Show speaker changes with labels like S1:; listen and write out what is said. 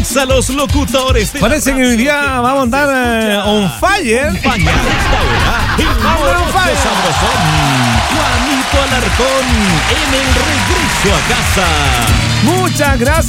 S1: casa los locutores.
S2: Parece que hoy día vamos a andar on fire.
S1: Acompaña a esta hora el nuevo sabrosón Juanito Alarcón en el regreso a casa.
S2: Muchas gracias.